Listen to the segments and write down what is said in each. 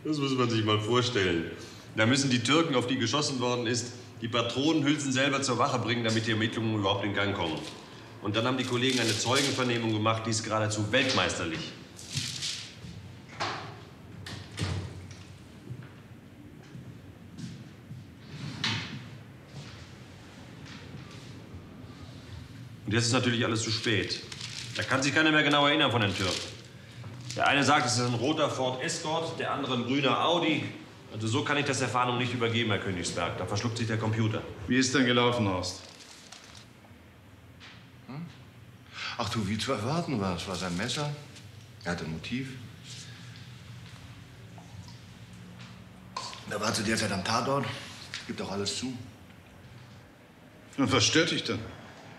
Das muss man sich mal vorstellen. Da müssen die Türken, auf die geschossen worden ist, die Patronenhülsen selber zur Wache bringen, damit die Ermittlungen überhaupt in Gang kommen. Und dann haben die Kollegen eine Zeugenvernehmung gemacht, die ist geradezu weltmeisterlich. Und jetzt ist natürlich alles zu spät. Da kann sich keiner mehr genau erinnern von den Türken. Der eine sagt, es ist ein roter Ford Escort, der andere ein grüner Audi. Also so kann ich das der Fahndung nicht übergeben, Herr Königsberg. Da verschluckt sich der Computer. Wie ist denn gelaufen, Horst? Ach du, wie zu erwarten war. Es war sein Messer. Er hatte ein Motiv. Er war zu der Zeit am Tatort. Gibt auch alles zu. Und was stört dich denn?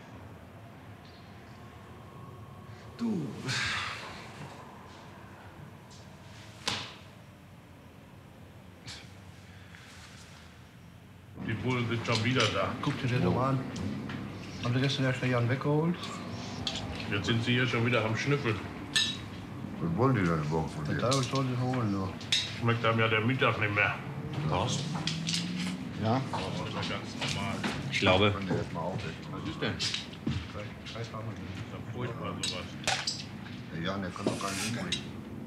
Du. Die Bullen sind schon wieder da. Guck dir das doch an. Haben Sie gestern erst den Jan weggeholt? Jetzt sind sie hier schon wieder am Schnüffeln. Was wollen die denn überhaupt von dir? Der Teufel soll sich holen, nur. Schmeckt einem ja der Mittag nicht mehr. Horst? Ja? Das ist ja ganz normal. Ich glaube. Was ist denn? Das ist doch furchtbar, sowas. Der Jan, der kann doch gar nicht hinkriegen.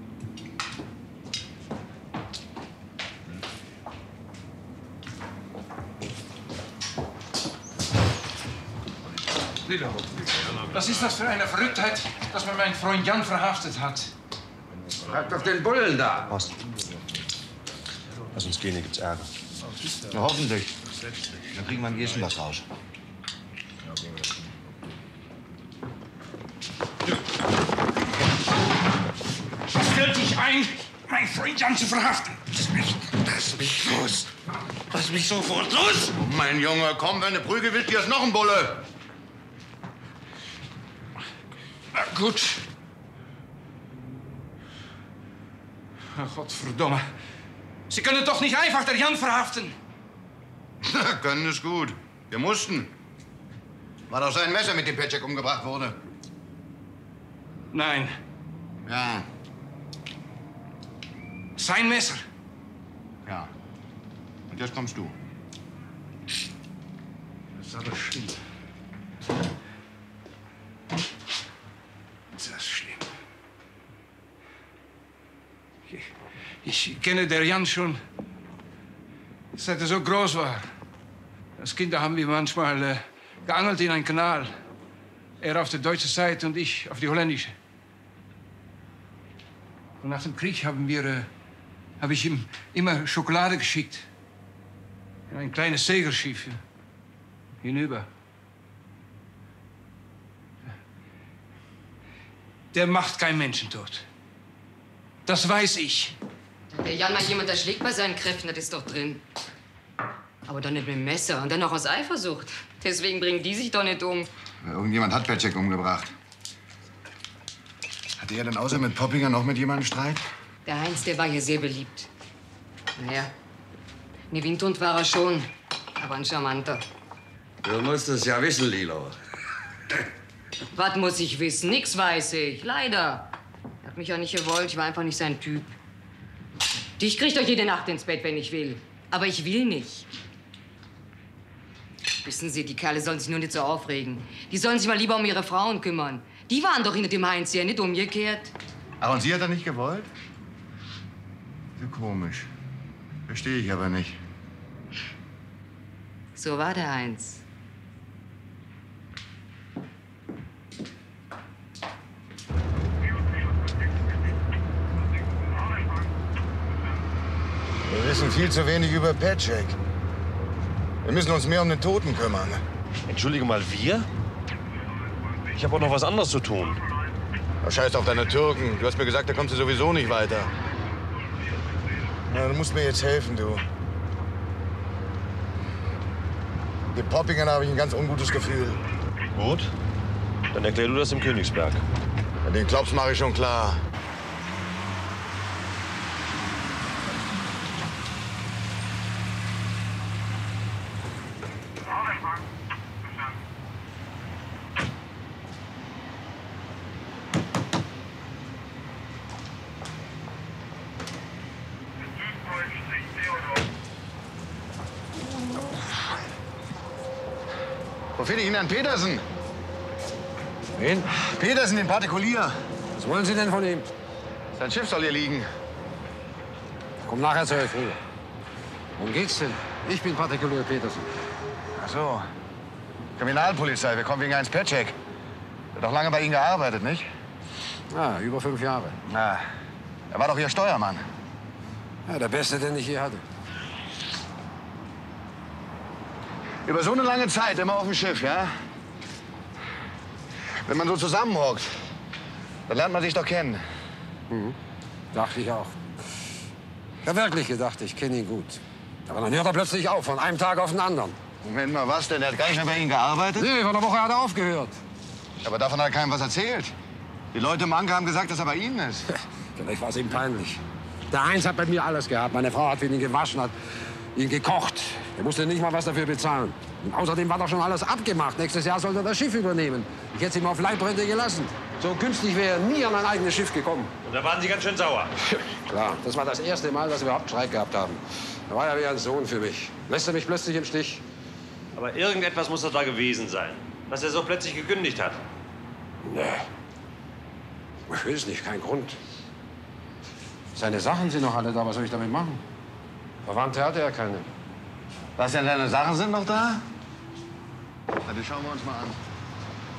Was ist das für eine Verrücktheit, dass man meinen Freund Jan verhaftet hat? Frag doch den Bullen da. Horst. Lass uns gehen, hier gibt's Ärger. Na, hoffentlich. Dann kriegen wir am ehesten was raus. Was fällt dich ein, meinen Freund Jan zu verhaften? Lass mich los. Lass mich sofort los. Oh, mein Junge, komm, wenn du Prügel willst, hier ist noch ein Bulle. Na gut. Ach, Gottverdomme. Sie können doch nicht einfach der Jan verhaften. Na, können ist gut. Wir mussten. War doch sein Messer, mit dem Petschek umgebracht wurde. Nein, Ja, sein Messer. ja. Und jetzt kommst du. Das ist aber schlimm. Das ist schlimm. Ich kenne der Jan schon, seit er so groß war. Als Kinder haben wir manchmal geangelt in einen Kanal. Er auf der deutschen Seite und ich auf die holländische. Und nach dem Krieg habe ich ihm immer Schokolade geschickt. In ein kleines Segelschiff hinüber. Der macht keinen Menschentod. Das weiß ich. Der Jan mal jemand erschlägt bei seinen Kräften, das ist doch drin. Aber dann nicht mit dem Messer und dann noch aus Eifersucht. Deswegen bringen die sich doch nicht um. Irgendjemand hat Petschek umgebracht. Hatte er denn außer mit Poppinger noch mit jemandem Streit? Der Heinz, der war hier sehr beliebt. Naja, ne Windhund war er schon, aber ein charmanter. Du musst es ja wissen, Lilo. Was muss ich wissen? Nix weiß ich, leider. Er hat mich ja nicht gewollt, ich war einfach nicht sein Typ. Dich kriegt doch jede Nacht ins Bett, wenn ich will. Aber ich will nicht. Wissen Sie, die Kerle sollen sich nur nicht so aufregen. Die sollen sich mal lieber um ihre Frauen kümmern. Die waren doch hinter dem Heinz her, nicht umgekehrt. Ach, und sie hat er nicht gewollt? So komisch. Verstehe ich aber nicht. So war der Heinz. Wir wissen viel zu wenig über Petschek. Wir müssen uns mehr um den Toten kümmern. Entschuldige mal, wir? Ich habe auch noch was anderes zu tun. Scheiß auf deine Türken. Du hast mir gesagt, da kommst du sowieso nicht weiter. Ja, du musst mir jetzt helfen, du. Den Poppingern habe ich ein ganz ungutes Gefühl. Gut, dann erklär du das im Königsberg. Ja, den Klops mache ich schon klar. Wo finde ich ihn, Herrn Petersen? Wen? Petersen, den Partikulier. Was wollen Sie denn von ihm? Sein Schiff soll hier liegen. Komm nachher zur Früh. Worum geht's denn? Ich bin Partikulier Petersen. Ach so. Kriminalpolizei, wir kommen wegen Heinz Petschek. Der hat doch lange bei Ihnen gearbeitet, nicht? Ah, über 5 Jahre. Na, er war doch Ihr Steuermann. Ja, der Beste, den ich je hatte. Über so eine lange Zeit, immer auf dem Schiff, ja? Wenn man so zusammenhockt, dann lernt man sich doch kennen. Dachte ich auch. Ich habe wirklich gedacht, ich kenne ihn gut. Aber dann hört er plötzlich auf, von einem Tag auf den anderen. Moment mal, was denn? Der hat gar nicht mehr bei Ihnen gearbeitet? Nee, vor einer Woche hat er aufgehört. Aber davon hat keinem was erzählt. Die Leute im Anker haben gesagt, dass er bei Ihnen ist. Vielleicht war es ihm peinlich. Der Heinz hat bei mir alles gehabt. Meine Frau hat für ihn gewaschen, hat ihn gekocht. Er musste nicht mal was dafür bezahlen. Und außerdem war doch schon alles abgemacht. Nächstes Jahr sollte er das Schiff übernehmen. Ich hätte es ihm auf Leibrente gelassen. So günstig wäre er nie an ein eigenes Schiff gekommen. Und da waren Sie ganz schön sauer. Klar, das war das erste Mal, dass wir überhaupt Streit gehabt haben. Er war ja wie ein Sohn für mich. Lässt er mich plötzlich im Stich? Aber irgendetwas muss doch da gewesen sein, dass er so plötzlich gekündigt hat. Nee. Ich will es nicht, kein Grund. Seine Sachen sind noch alle da, was soll ich damit machen? Verwandte hatte er keine. Was denn, deine Sachen sind noch da? Na, die schauen wir uns mal an.